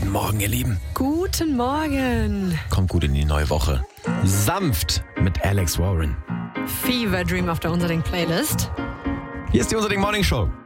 Guten Morgen, ihr Lieben. Guten Morgen. Kommt gut in die neue Woche. Sanft mit Alex Warren. Fever Dream auf der Unserding Playlist. Hier ist die Unserding Morning Show.